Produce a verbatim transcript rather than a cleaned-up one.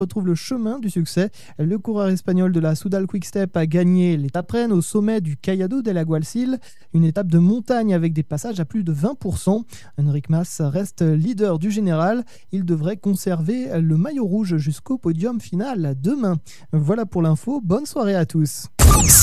retrouve le chemin du succès. Le coureur espagnol de la Soudal Quick-Step a gagné l'étape Rennes au sommet du Collado del Alguacil, une étape de montagne avec des passages à plus de vingt pour cent. Enric Mas reste leader du général. Il devrait conserver le maillot rouge jusqu'au podium final demain. Voilà pour l'info. Bonne soirée à tous.